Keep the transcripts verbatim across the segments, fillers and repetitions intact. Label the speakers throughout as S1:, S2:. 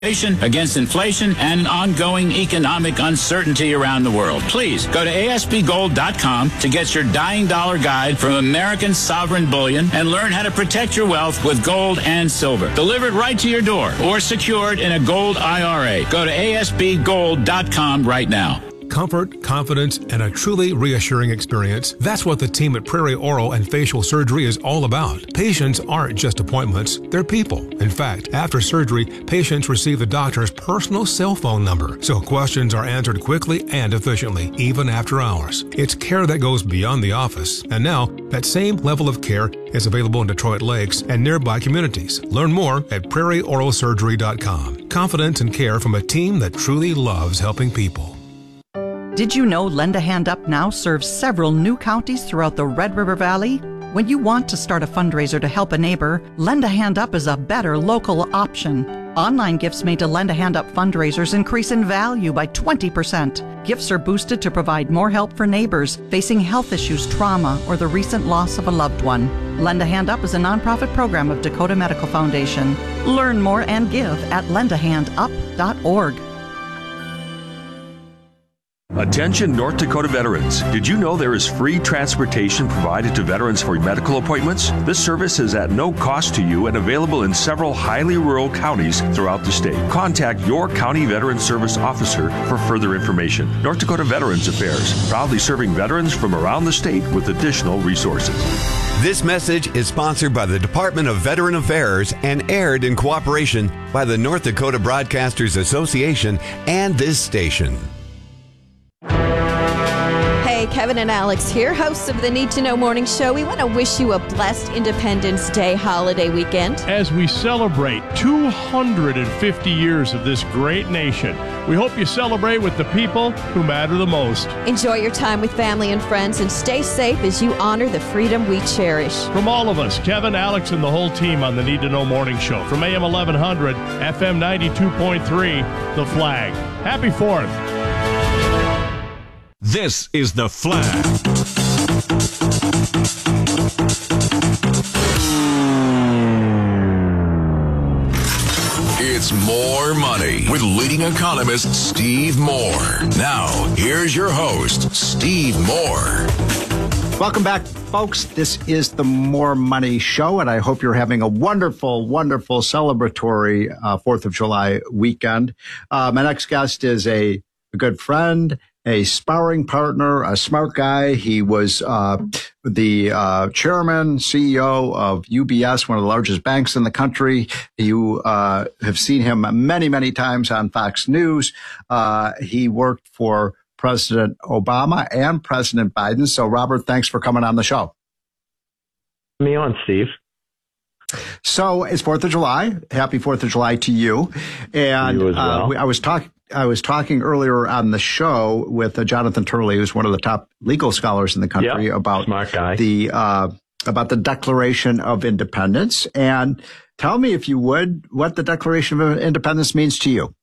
S1: against inflation and ongoing economic uncertainty around the world. Please go to A S B gold dot com to get your dying dollar guide from American sovereign bullion and learn how to protect your wealth with gold and silver. Delivered right to your door or secured in a gold I R A. Go to A S B gold dot com right now.
S2: Comfort, confidence, and a truly reassuring experience. That's what the team at Prairie Oral and Facial Surgery is all about. Patients aren't just appointments, they're people. In fact, after surgery, patients receive the doctor's personal cell phone number, so questions are answered quickly and efficiently, even after hours. It's care that goes beyond the office. And now, that same level of care is available in Detroit Lakes and nearby communities. Learn more at prairie oral surgery dot com. Confidence and care from a team that truly loves helping people.
S3: Did you know Lend a Hand Up now serves several new counties throughout the Red River Valley? When you want to start a fundraiser to help a neighbor, Lend a Hand Up is a better local option. Online gifts made to Lend a Hand Up fundraisers increase in value by twenty percent. Gifts are boosted to provide more help for neighbors facing health issues, trauma, or the recent loss of a loved one. Lend a Hand Up is a nonprofit program of Dakota Medical Foundation. Learn more and give at lend a hand up dot org.
S4: Attention North Dakota veterans. Did you know there is free transportation provided to veterans for medical appointments? This service is at no cost to you and available in several highly rural counties throughout the state. Contact your county veteran service officer for further information. North Dakota Veterans Affairs, proudly serving veterans from around the state with additional resources.
S5: This message is sponsored by the Department of Veteran Affairs and aired in cooperation by the North Dakota Broadcasters Association and this station.
S6: Hey, Kevin and Alex here, hosts of the Need to Know Morning Show. We want to wish you a blessed Independence Day holiday weekend.
S7: As we celebrate two hundred fifty years of this great nation, we hope you celebrate with the people who matter the most.
S6: Enjoy your time with family and friends and stay safe as you honor the freedom we cherish.
S7: From all of us, Kevin, Alex, and the whole team on the Need to Know Morning Show, from A M eleven hundred, F M ninety-two point three, The Flag. Happy fourth.
S8: This is The Flag.
S9: It's More Money with leading economist Steve Moore. Now, here's your host, Steve Moore.
S10: Welcome back, folks. This is the More Money Show, and I hope you're having a wonderful, wonderful celebratory uh, fourth of July weekend. Uh, my next guest is a, a good friend, a sparring partner, a smart guy. He was uh, the uh, chairman, C E O of U B S, one of the largest banks in the country. You uh, have seen him many, many times on Fox News. Uh, he worked for President Obama and President Biden. So, Robert, thanks for coming on the show.
S11: Me on, Steve.
S10: So it's fourth of July. Happy fourth of July to you. And
S11: you as well.
S10: uh, we, I was talking. I was talking earlier on the show with uh, Jonathan Turley, who's one of the top legal scholars in the country,
S11: yep,
S10: about
S11: smart guy.
S10: the uh, about the Declaration of Independence. And tell me, if you would, what the Declaration of Independence means to you.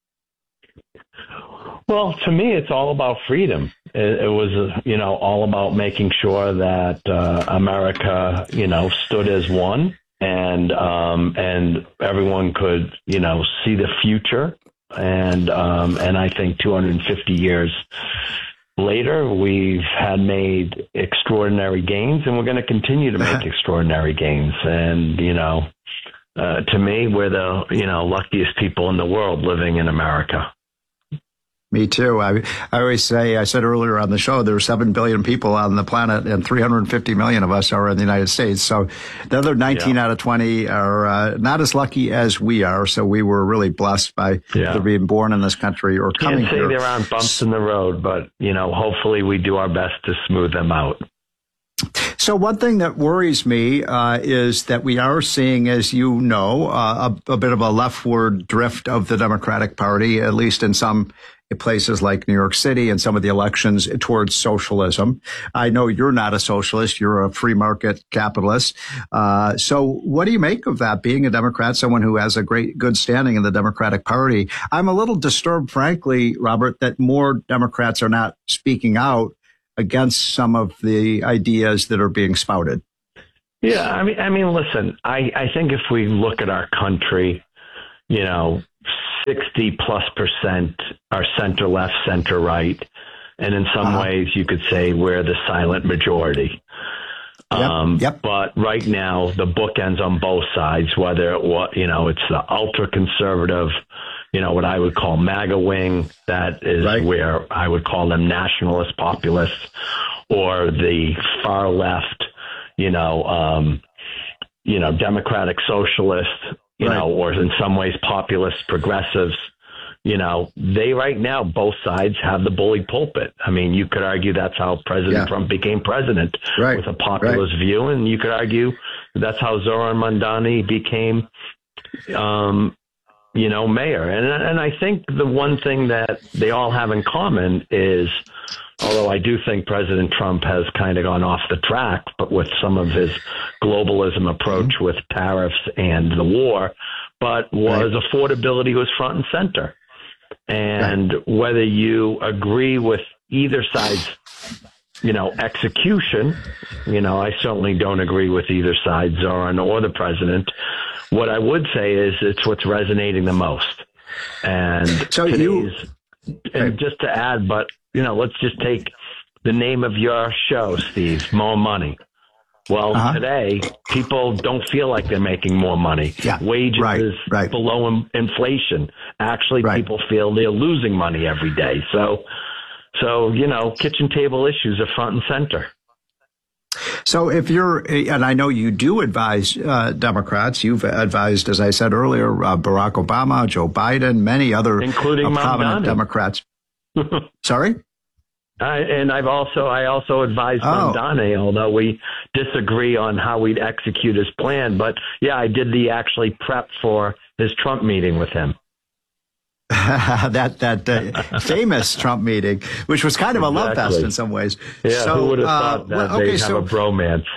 S11: Well, to me, it's all about freedom. It, it was, uh, you know, all about making sure that uh, America, you know, stood as one, and um, and everyone could, you know, see the future. And um, and I think two hundred fifty years later, we've had made extraordinary gains, and we're going to continue to make extraordinary gains. And, you know, uh, to me, we're the, you know, luckiest people in the world living in America.
S10: Me too. I I always say, I said earlier on the show, there are seven billion people on the planet and three hundred fifty million of us are in the United States. So the other nineteen yeah. out of twenty are uh, not as lucky as we are. So we were really blessed by yeah. being born in this country or coming
S11: Can't say
S10: here.
S11: There aren't bumps in the road, but, you know, hopefully we do our best to smooth them out.
S10: So one thing that worries me uh, is that we are seeing, as you know, uh, a, a bit of a leftward drift of the Democratic Party, at least in some places like New York City and some of the elections, towards socialism. I know you're not a socialist. You're a free market capitalist. Uh, so what do you make of that, being a Democrat, someone who has a great, good standing in the Democratic Party? I'm a little disturbed, frankly, Robert, that more Democrats are not speaking out against some of the ideas that are being spouted.
S11: Yeah, I mean, I mean, listen, I, I think if we look at our country, you know, sixty plus percent are center left, center right. And in some uh-huh. ways, you could say we're the silent majority.
S10: Yep,
S11: um,
S10: yep.
S11: But right now, the bookends on both sides, whether it was, you know, it's the ultra conservative, you know, what I would call MAGA wing, that is right. where I would call them nationalist populists, or the far left, you know, um, you know, democratic socialists, you right. know, or in some ways populist progressives. You know, they right now, both sides have the bully pulpit. I mean, you could argue that's how President yeah. Trump became president right. with a populist right. view. And you could argue that's how Zoran Mandani became, um, you know, mayor. And, and I think the one thing that they all have in common is, although I do think President Trump has kind of gone off the track, but with some of his globalism approach mm-hmm. with tariffs and the war, but was right. affordability was front and center. And right. whether you agree with either side's, you know, execution, you know, I certainly don't agree with either side, Zoran or the president. What I would say is it's what's resonating the most. And
S10: so
S11: today's,
S10: you,
S11: and just to add, but, you know, let's just take the name of your show, Steve, More Money. Well, uh-huh. today, people don't feel like they're making more money.
S10: Yeah.
S11: Wages
S10: right.
S11: is
S10: right.
S11: below in- inflation. Actually,
S10: right.
S11: people feel they're losing money every day. So, so you know, kitchen table issues are front and center.
S10: So if you're, and I know you do advise uh, Democrats, you've advised, as I said earlier, uh, Barack Obama, Joe Biden, many other
S11: including
S10: uh, prominent
S11: Mamdani.
S10: Democrats. Sorry?
S11: I, and I've also I also advised
S10: oh.
S11: Mamdani, although we disagree on how we'd execute his plan. But yeah, I did the actually prep for his Trump meeting with him.
S10: that that uh, famous Trump meeting, which was kind of a
S11: exactly.
S10: love fest in some ways.
S11: Yeah,
S10: so,
S11: who would have
S10: uh,
S11: thought that
S10: well, okay,
S11: they'd have
S10: so,
S11: a bromance?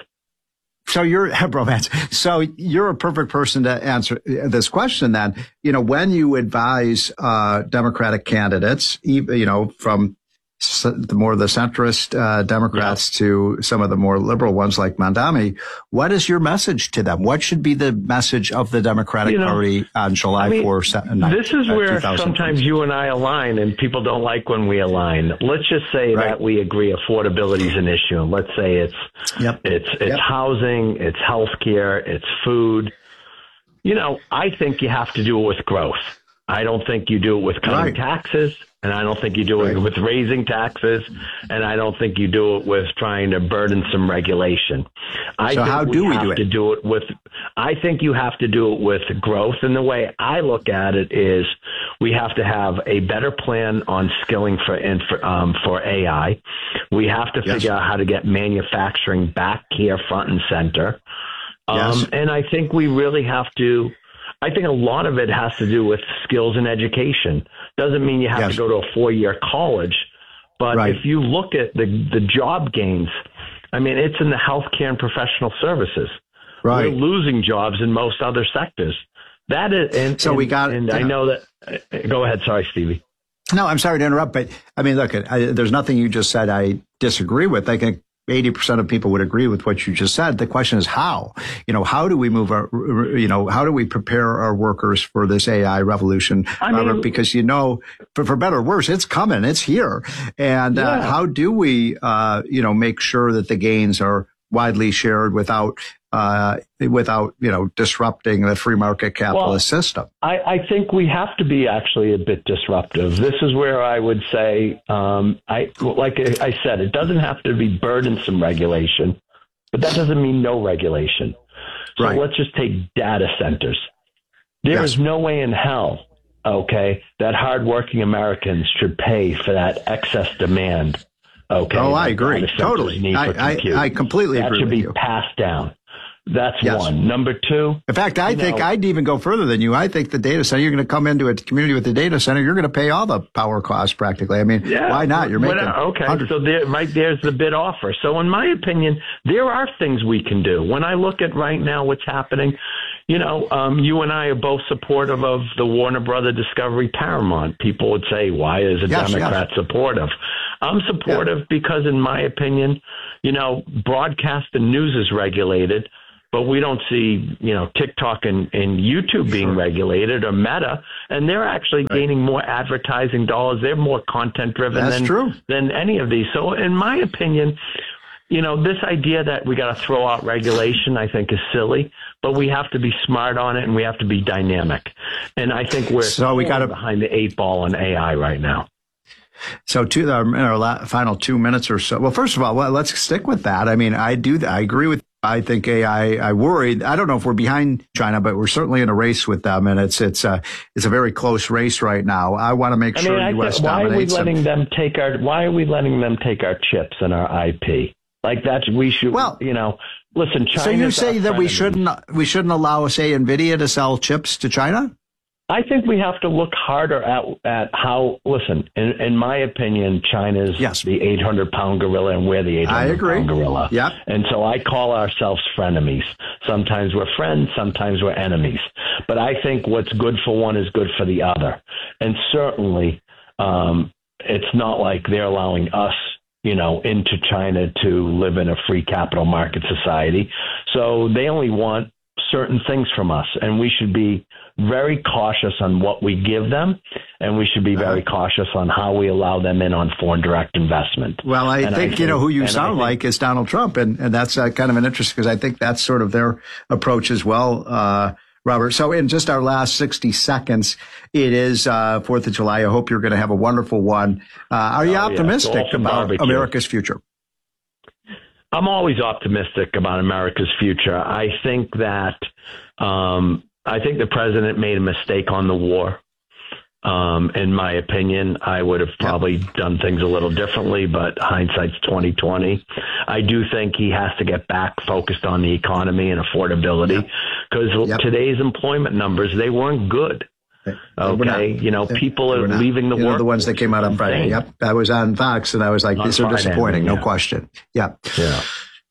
S10: So you're a bromance. So you're a perfect person to answer this question. Then, you know, when you advise uh, Democratic candidates, you know, from the more the centrist uh, Democrats yeah. to some of the more liberal ones like Mamdani, what is your message to them? What should be the message of the Democratic
S11: you know,
S10: Party on July
S11: I mean,
S10: fourth?
S11: This is
S10: uh,
S11: where sometimes you and I align, and people don't like when we align. Let's just say right. that we agree affordability is an issue. Let's say it's
S10: yep.
S11: it's it's
S10: yep.
S11: housing, it's healthcare, it's food. You know, I think you have to do it with growth. I don't think you do it with cutting
S10: right.
S11: taxes, and I don't think you do it
S10: right.
S11: with raising taxes, and I don't think you do it with trying to burden some regulation. I
S10: so
S11: think
S10: how do
S11: we,
S10: we
S11: have
S10: do it?
S11: To do it with, I think you have to do it with growth, and the way I look at it is we have to have a better plan on skilling for for, um, for A I. We have to
S10: yes.
S11: figure out how to get manufacturing back here front and center. Um,
S10: yes.
S11: And I think we really have to I think a lot of it has to do with skills and education. Doesn't mean you have yes. to go to a four-year college, but
S10: right.
S11: if you look at the the job gains, I mean, it's in the healthcare and professional services.
S10: Right.
S11: We're losing jobs in most other sectors. That is, and,
S10: so
S11: and,
S10: we got.
S11: And I know that. Uh, go ahead. Sorry, Stevie.
S10: No, I'm sorry to interrupt, but I mean, look, I, there's nothing you just said I disagree with. I think eighty percent of people would agree with what you just said. The question is how, you know, how do we move our, you know, how do we prepare our workers for this A I revolution?
S11: I mean,
S10: Robert, because, you know, for, for better or worse, it's coming, it's here. And yeah. uh, how do we, uh, you know, make sure that the gains are widely shared without, uh, without, you know, disrupting the free market capitalist
S11: well,
S10: system?
S11: I, I think we have to be actually a bit disruptive. This is where I would say, um, I, like I said, it doesn't have to be burdensome regulation, but that doesn't mean no regulation. So
S10: right.
S11: let's just take data centers. There yes. is no way in hell, okay, that hardworking Americans should pay for that excess demand. Okay.
S10: Oh, I agree. Totally. I, I, I completely
S11: that
S10: agree.
S11: That should
S10: with
S11: be
S10: you.
S11: passed down. That's
S10: yes.
S11: one. Number two.
S10: In fact, I think know, I'd even go further than you. I think the data center, you're going to come into a community with the data center, you're going to pay all the power costs practically. I mean,
S11: yeah,
S10: why not? You're making
S11: but, okay.
S10: hundreds.
S11: So there, right there's the bid offer. So in my opinion, there are things we can do. When I look at right now what's happening, you know, um, you and I are both supportive of the Warner Brother Discovery Paramount. People would say, why is a
S10: yes,
S11: Democrat
S10: yes.
S11: supportive? I'm supportive yeah. because, in my opinion, you know, broadcast and news is regulated. but we don't see, you know, TikTok and, and YouTube being regulated or Meta, and they're actually right. gaining more advertising dollars. They're more content driven than,
S10: true.
S11: than any of these. So in my opinion, you know, this idea that we got to throw out regulation, I think is silly, but we have to be smart on it and we have to be dynamic. And I think we're
S10: so we got
S11: behind the eight ball on A I right now.
S10: So to the, in our la- final two minutes or so. Well, first of all, well, let's stick with that. I mean, I do, I agree with, I think A I, I worry, I don't know if we're behind China, but we're certainly in a race with them. And it's, it's a, it's a very close race right now. I want to make
S11: I
S10: sure
S11: mean,
S10: U S
S11: th- why
S10: dominates.
S11: Why are we letting
S10: and,
S11: them take our, why are we letting them take our chips and our I P? Like that's, we should, well, you know, listen, China.
S10: So you say that we shouldn't, we shouldn't allow, say, NVIDIA to sell chips to China?
S11: I think we have to look harder at at how. Listen, in, in my opinion, China's
S10: yes.
S11: the eight hundred pound gorilla, and we're the eight hundred pound gorilla.
S10: Yep.
S11: And so I call ourselves frenemies. Sometimes we're friends, sometimes we're enemies. But I think what's good for one is good for the other. And certainly, um, it's not like they're allowing us, you know, into China to live in a free capital market society. So they only want certain things from us, and we should be very cautious on what we give them, and we should be very cautious on how we allow them in on foreign direct investment.
S10: Well, I, think, I think, you know, who you sound think, like is Donald Trump, and, and that's uh, kind of an interest because I think that's sort of their approach as well, uh, Robert. So in just our last sixty seconds, it is uh, fourth of July. I hope you're going to have a wonderful one. Uh, are you oh, optimistic yeah. about barbecue. America's future?
S11: I'm always optimistic about America's future. I think that um, I think the president made a mistake on the war. Um, in my opinion, I would have probably done things a little differently, but hindsight's twenty twenty. I do think he has to get back focused on the economy and affordability because yep. yep. today's employment numbers, they weren't good. Okay, you know, people are leaving the
S10: you
S11: work.
S10: Know, the ones that came out on Friday. Yep, I was on Fox, and I was like, on these are Friday, disappointing, yeah. no question. Yeah.
S11: Yeah.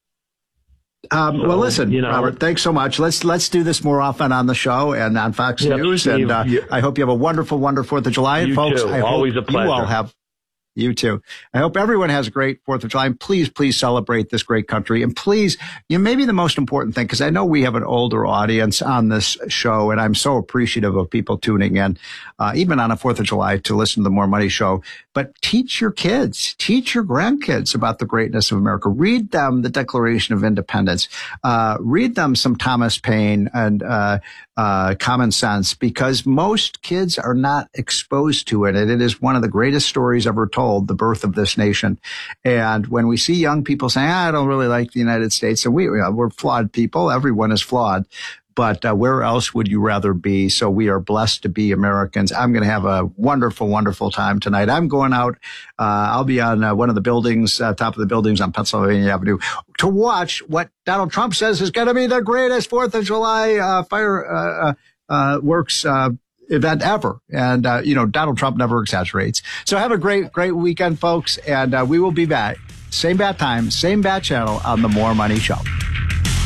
S10: Um,
S11: so,
S10: well, listen,
S11: you know,
S10: Robert, thanks so much. Let's let's do this more often on the show and on Fox yep, News. Steve, and uh, you, I hope you have a wonderful, wonderful Fourth of July,
S11: you
S10: folks.
S11: Too.
S10: I
S11: Always
S10: hope
S11: a pleasure.
S10: You all have. You too. I hope everyone has a great Fourth of July. And please, please celebrate this great country. And please, you know, maybe the most important thing, because I know we have an older audience on this show, and I'm so appreciative of people tuning in, uh, even on a Fourth of July, to listen to the More Money Show. But teach your kids, teach your grandkids about the greatness of America. Read them the Declaration of Independence. Uh, read them some Thomas Paine and uh, uh, Common Sense, because most kids are not exposed to it. And it is one of the greatest stories ever told, the birth of this nation. And when we see young people saying, ah, I don't really like the United States, and we, you know, we're flawed people. Everyone is flawed. But uh, where else would you rather be? So we are blessed to be Americans. I'm going to have a wonderful, wonderful time tonight. I'm going out. Uh, I'll be on uh, one of the buildings, uh, top of the buildings on Pennsylvania Avenue, to watch what Donald Trump says is going to be the greatest Fourth of July uh, fire uh, uh, works uh, event ever. And, uh, you know, Donald Trump never exaggerates. So have a great, great weekend, folks. And uh, we will be back. Same bat time, same bat channel on the More Money Show.